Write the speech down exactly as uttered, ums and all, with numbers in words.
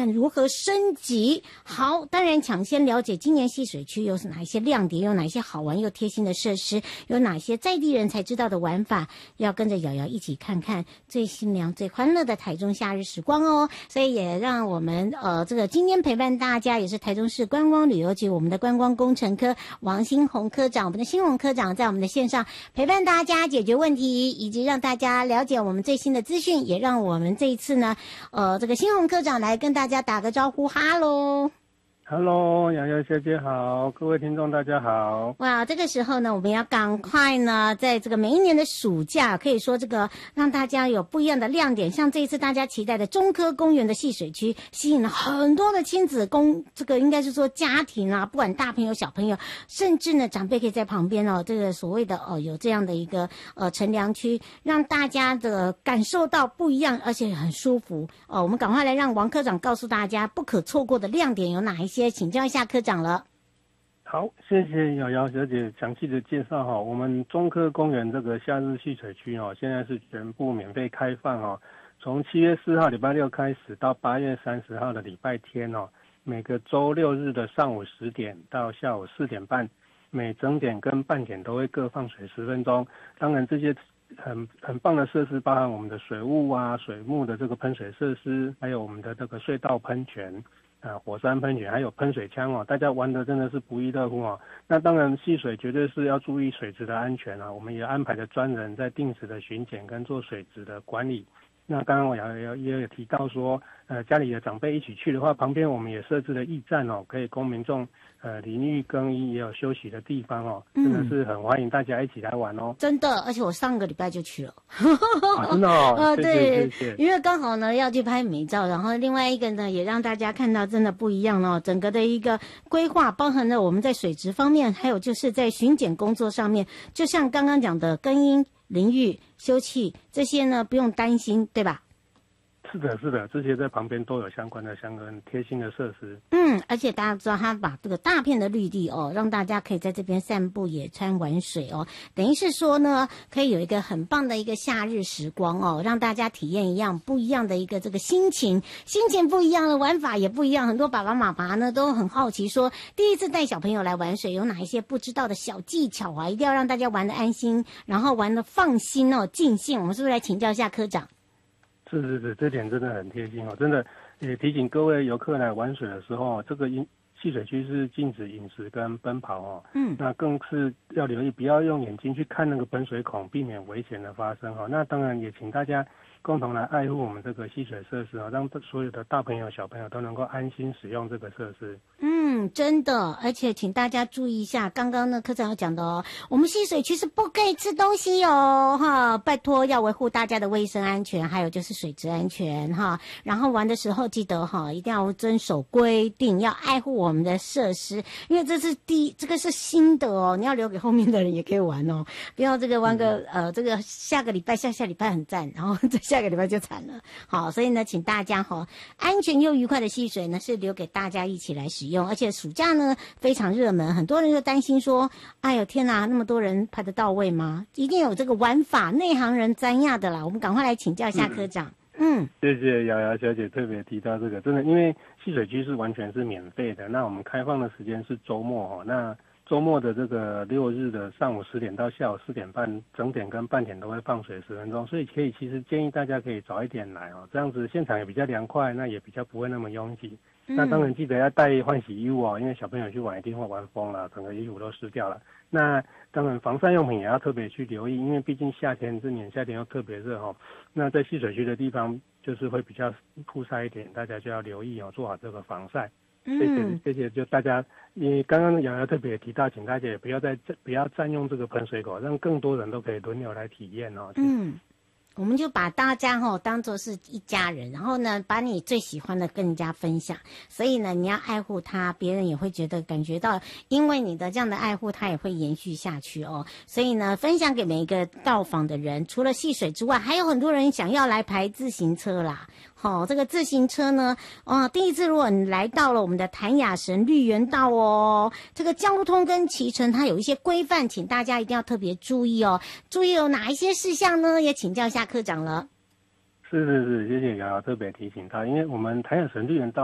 看如何升级。好，当然抢先了解今年戏水区有哪一些亮点，有哪些好玩又贴心的设施，有哪些在地人才知道的玩法，要跟着瑶瑶一起看看最新凉最欢乐的台中夏日时光哦。所以也让我们呃这个今天陪伴大家也是台中市观光旅游局我们的观光工程科王新宏科长，我们的新宏科长在我们的线上陪伴大家解决问题，以及让大家了解我们最新的资讯，也让我们这一次呢呃这个新宏科长来跟大家打个招呼，哈喽。 Hello， 瑶瑶小姐好，各位听众大家好。 哇，这个时候呢，我们要赶快呢，在这个每一年的暑假，可以说这个让大家有不一样的亮点。像这一次大家期待的中科公园的戏水区，吸引了很多的亲子公，这个应该是说家庭啊，不管大朋友小朋友，甚至呢长辈可以在旁边哦，这个所谓的哦有这样的一个呃乘凉区，让大家的感受到不一样，而且很舒服哦。我们赶快来让王科长告诉大家不可错过的亮点有哪一些。请教一下科长了。 好，谢谢瑶瑶小姐详细的介绍哈。我们中科公园这个夏日戏水区哦，现在是全部免费开放哦。从七月四号礼拜六开始到八月三十号的礼拜天哦，每个周六日的上午十点到下午四点半，每整点跟半点都会各放水十分钟。当然这些很很棒的设施包含我们的水雾啊、水幕的这个喷水设施，还有我们的这个隧道喷泉。啊，火山喷泉还有喷水枪哦，大家玩的真的是不亦乐乎哦。那当然，戏水绝对是要注意水质的安全啊，我们也安排了专人在定时的巡检跟做水质的管理。那刚刚我也也有提到说，呃，家里的长辈一起去的话，旁边我们也设置了驿站哦，可以供民众呃淋浴更衣，也有休息的地方哦，真的是很欢迎大家一起来玩哦。 真的，而且我上个礼拜就去了。 啊、真的哦， 呃， 谢谢对， 谢谢， 因为刚好呢要去拍美照，然后另外一个呢也让大家看到真的不一样哦，整个的一个规划包含了我们在水质方面，还有就是在巡检工作上面，就像刚刚讲的更衣、淋浴、休憩这些呢不用担心，对吧？ 是的，是的，这些在旁边都有相关的、相关贴心的设施。 嗯，而且大家知道，他把这个大片的绿地哦，让大家可以在这边散步、野餐、玩水哦，等于是说呢，可以有一个很棒的一个夏日时光哦，让大家体验一样不一样的一个这个心情，心情不一样的玩法也不一样。很多爸爸妈妈呢都很好奇说，第一次带小朋友来玩水，有哪一些不知道的小技巧啊？一定要让大家玩得安心，然后玩得放心哦，尽兴。我们是不是来请教一下科长？ 是是是，这点真的很贴心哦，真的也提醒各位游客来玩水的时候，这个饮戏水区是禁止饮食跟奔跑哦，嗯，那更是要留意不要用眼睛去看那个喷水孔，避免危险的发生哦。那当然也请大家共同来爱护我们这个戏水设施哦，让所有的大朋友小朋友都能够安心使用这个设施。 嗯，真的，而且请大家注意一下，刚刚呢科长有讲的哦，我们戏水区是不可以吃东西哦，哈，拜托要维护大家的卫生安全，还有就是水质安全哈。然后玩的时候记得哈，一定要遵守规定，要爱护我们的设施，因为这是第这个是新的哦，你要留给后面的人也可以玩哦，不要这个玩个、嗯、呃这个下个礼拜下下礼拜很赞，然后再下个礼拜就惨了。好，所以呢，请大家哈，安全又愉快的戏水呢是留给大家一起来使用，而且暑假呢非常热门，很多人就担心说，哎呦天哪，那么多人排得到位吗？一定有这个玩法，内行人专业的啦。我们赶快来请教一下科长。嗯，嗯谢谢瑶瑶小姐特别提到这个，真的，因为戏水区是完全是免费的，那我们开放的时间是周末哦，那周末的这个六日的上午十点到下午四点半，整点跟半点都会放水十分钟，所以可以其实建议大家可以早一点来哦，这样子现场也比较凉快，那也比较不会那么拥挤。那当然记得要带换洗衣物哦，因为小朋友去玩一定会玩疯了，整个衣服都湿掉了。那当然防晒用品也要特别去留意，因为毕竟夏天这年夏天又特别热哦。那在戏水区的地方就是会比较曝晒一点，大家就要留意哦，做好这个防晒。谢谢谢谢，就大家，因为刚刚瑶瑶特别提到，请大家也不要再不要占用这个喷水口，让更多人都可以轮流来体验哦。 嗯。我们就把大家吼当作是一家人，然后呢，把你最喜欢的跟人家分享。所以呢，你要爱护他，别人也会觉得感觉到，因为你的这样的爱护，他也会延续下去哦。所以呢，分享给每一个到访的人，除了戏水之外，还有很多人想要来排自行车啦。好、哦，这个自行车呢，哦，第一次如果你来到了我们的潭雅神绿园道哦，这个交通跟骑乘它有一些规范，请大家一定要特别注意哦。注意有哪一些事项呢？也请教一下科长了。 是是是，谢谢瑶瑶特别提醒到，因为我们潭雅神绿园道